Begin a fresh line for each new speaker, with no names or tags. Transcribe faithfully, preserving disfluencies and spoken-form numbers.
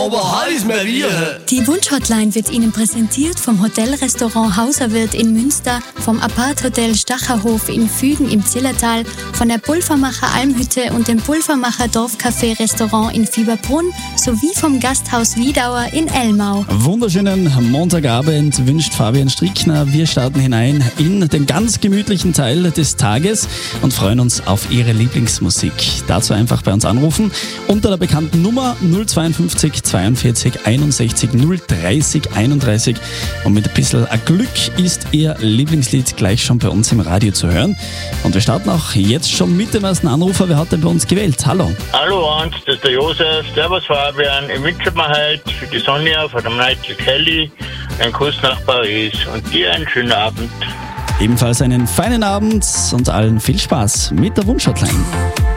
aber heiß mehr wir.
Die Wunschhotline wird Ihnen präsentiert vom Hotelrestaurant Hauserwirt in Münster, vom Apart-Hotel Stacherhof in Fügen im Zillertal, von der Pulvermacher Almhütte und dem Pulvermacher Dorfcafé-Restaurant in Fieberbrunn sowie vom Gasthaus Wiedauer in Elmau.
Wunderschönen Montagabend wünscht Fabian Strickner. Wir starten hinein in den ganz gemütlichen Teil des Tages und freuen uns auf Ihre Lieblingsmusik. Dazu einfach bei uns anrufen unter der bekannten Nummer null zweiundfünfzig zweiundvierzig einundsechzig null dreißig einunddreißig und mit ein bisschen Glück ist Ihr Lieblingslied gleich schon bei uns im Radio zu hören. Und wir starten auch jetzt schon mit dem ersten Anrufer. Wer hat denn bei uns gewählt? Hallo.
Hallo Hans, das ist der Josef. Servus Fabian. Ich wünsche mir heute für die Sonja von dem Nigel Kelly einen Kuss nach Paris und dir einen schönen Abend.
Ebenfalls einen feinen Abend und allen viel Spaß mit der Wunschhotline.